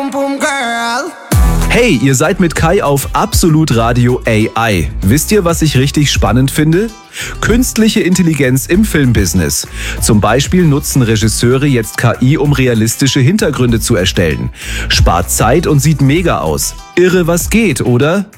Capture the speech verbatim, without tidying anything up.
pum pum girl. Hey, ihr seid mit Kai auf Absolut Radio A I. Wisst ihr, was ich richtig spannend finde? Künstliche Intelligenz im Filmbusiness. Zum Beispiel nutzen Regisseure jetzt K I, um realistische Hintergründe zu erstellen. Spart Zeit und sieht mega aus. Irre, was geht, oder?